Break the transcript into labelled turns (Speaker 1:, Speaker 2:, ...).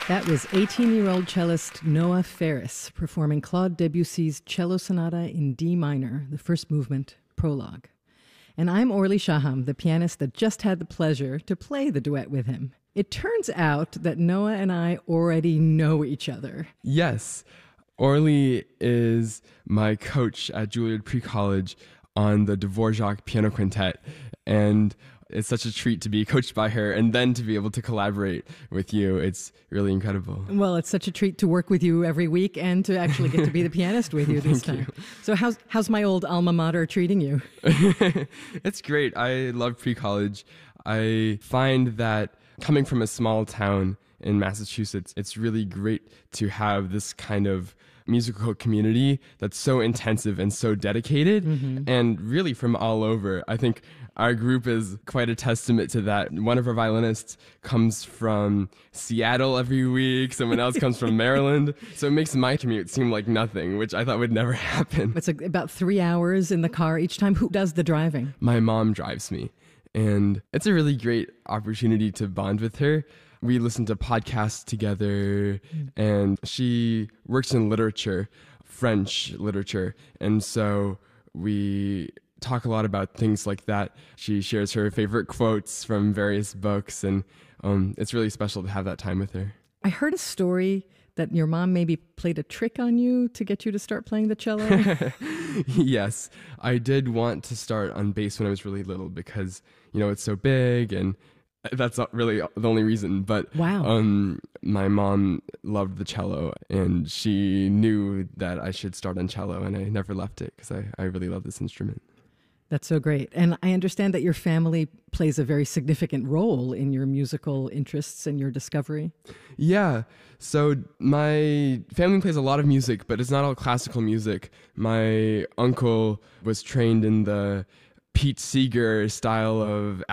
Speaker 1: That was 18-year-old cellist Noah Ferris performing Claude Debussy's Cello Sonata in D minor, the first movement, prologue. And I'm Orly Shaham, the pianist that just had the pleasure to play the duet with him. It turns out that Noah and I already know each other.
Speaker 2: Yes. Orly is my coach at Juilliard Pre-College on the Dvorak Piano Quintet, and it's such a treat to be coached by her and then to be able to collaborate with you. It's really incredible.
Speaker 1: Well, it's such a treat to work with you every week and to actually get to be the pianist with you this time. So how's my old alma mater treating you?
Speaker 2: It's great. I love pre-college. I find that coming from a small town in Massachusetts, it's really great to have this kind of musical community that's so intensive and so dedicated, and really from all over. I think our group is quite a testament to that. One of our violinists comes from Seattle every week. Someone else comes from Maryland. So it makes my commute seem like nothing, which I thought would never happen.
Speaker 1: It's about 3 hours in the car each time. Who does the driving?
Speaker 2: My mom drives me, and it's a really great opportunity to bond with her. We listen to podcasts together, and she works in literature, French literature, and so we talk a lot about things like that. She shares her favorite quotes from various books, and it's really special to have that time with her.
Speaker 1: I heard a story that your mom maybe played a trick on you to get you to start playing the cello.
Speaker 2: Yes, I did want to start on bass when I was really little because, it's so big, and that's not really the only reason, but
Speaker 1: wow.
Speaker 2: My mom loved the cello, and she knew that I should start on cello, and I never left it because I really love this instrument.
Speaker 1: That's so great. And I understand that your family plays a very significant role in your musical interests and your discovery.
Speaker 2: Yeah. So my family plays a lot of music, but it's not all classical music. My uncle was trained in the Pete Seeger style of